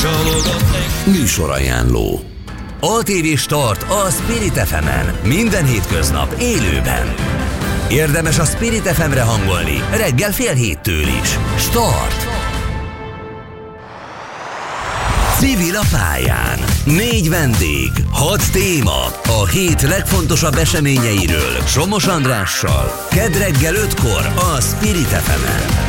Műsorajánló. ATV Start a Spirit FM-en. Minden hétköznap élőben. Érdemes a Spirit FM-re hangolni reggel 6:30 is. Start! Civil a pályán. 4 vendég, 6 téma. A hét legfontosabb eseményeiről Somos Andrással. Kedd reggel 5-kor a Spirit FM-en.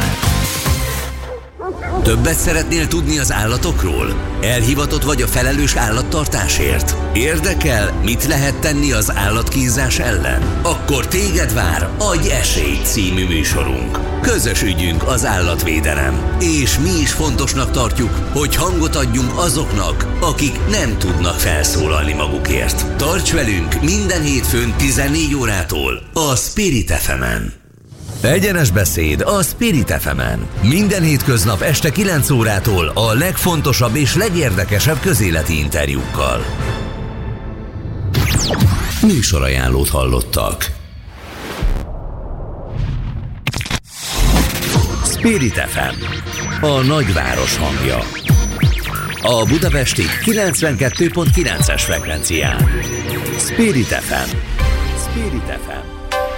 Többet szeretnél tudni az állatokról? Elhivatott vagy a felelős állattartásért? Érdekel, mit lehet tenni az állatkínzás ellen? Akkor téged vár Adj esélyt című műsorunk. Közös ügyünk az állatvédelem. És mi is fontosnak tartjuk, hogy hangot adjunk azoknak, akik nem tudnak felszólalni magukért. Tarts velünk minden hétfőn 14 órától a Spirit FM-en. Egyenes beszéd a Spirit FM-en. Minden hétköznap este 9 órától a legfontosabb és legérdekesebb közéleti interjúkkal. Műsorajánlót hallottak. Spirit FM, a nagyváros hangja. A budapesti 92.9-es frekvencián. Spirit FM. Spirit FM.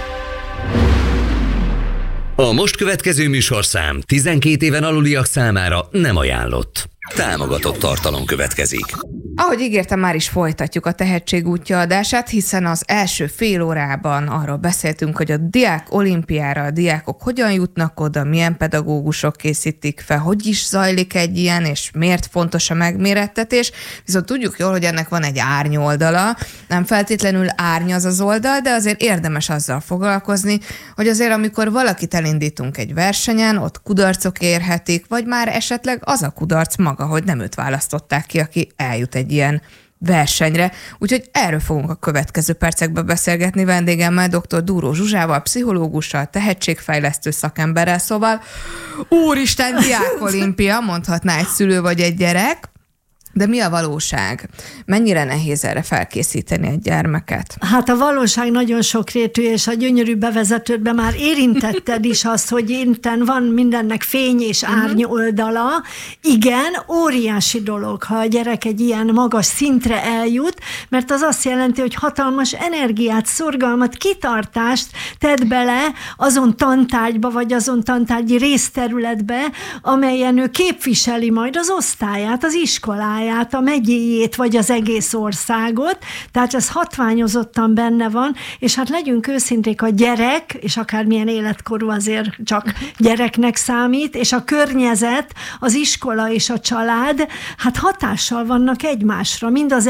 A most következő műsorszám 12 éven aluliak számára nem ajánlott. Támogatott tartalom következik. Ahogy ígértem, már is folytatjuk a Tehetség útja adását, hiszen az első fél órában arról beszéltünk, hogy a diák olimpiára a diákok hogyan jutnak oda, milyen pedagógusok készítik fel, hogy is zajlik egy ilyen, és miért fontos a megmérettetés. Viszont tudjuk jól, hogy ennek van egy árnyoldala, nem feltétlenül árny az oldal, de azért érdemes azzal foglalkozni, hogy azért amikor valakit elindítunk egy versenyen, ott kudarcok érhetik, vagy már esetleg az a kudarc maga, hogy nem őt választották ki, aki eljut egy ilyen versenyre. Úgyhogy erről fogunk a következő percekben beszélgetni vendégemmel, dr. Dúró Zsuzsával, pszichológussal, tehetségfejlesztő szakemberrel, szóval úristen, diákolimpia, mondhatná egy szülő vagy egy gyerek. De mi a valóság? Mennyire nehéz erre felkészíteni egy gyermeket? Hát a valóság nagyon sokrétű, és a gyönyörű bevezetődben már érintetted is azt, hogy innen van mindennek fény és árny oldala. Igen, óriási dolog, ha a gyerek egy ilyen magas szintre eljut, mert az azt jelenti, hogy hatalmas energiát, szorgalmat, kitartást tett bele azon tantárgyba, vagy azon tantárgyi részterületbe, amelyen ő képviseli majd az osztályát, az iskoláját, a megyéjét, vagy az egész országot, tehát ez hatványozottan benne van, és hát legyünk őszinték, a gyerek, és akármilyen életkorú azért csak gyereknek számít, és a környezet, az iskola és a család, hát hatással vannak egymásra, mind az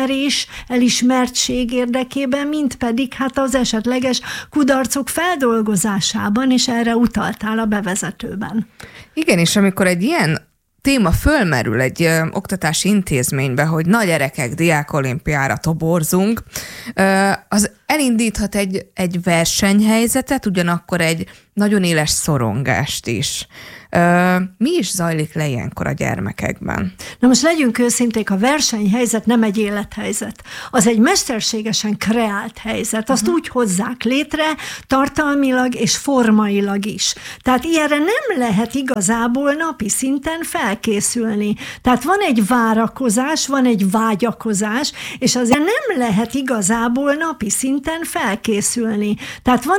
elismertség érdekében, mind pedig hát az esetleges kudarcok feldolgozásában, és erre utaltál a bevezetőben. Igen, és amikor egy ilyen téma fölmerül egy oktatási intézménybe, hogy na gyerekek, diákolimpiára toborzunk, az elindíthat egy versenyhelyzetet, ugyanakkor egy nagyon éles szorongást is. Mi is zajlik le ilyenkor a gyermekekben? Na most legyünk őszinték, a versenyhelyzet nem egy élethelyzet. Az egy mesterségesen kreált helyzet. Azt úgy hozzák létre, tartalmilag és formailag is. Tehát ilyenre nem lehet igazából napi szinten felkészülni. Tehát van egy várakozás, van egy vágyakozás, és azért nem lehet igazából napi szinten felkészülni. Tehát van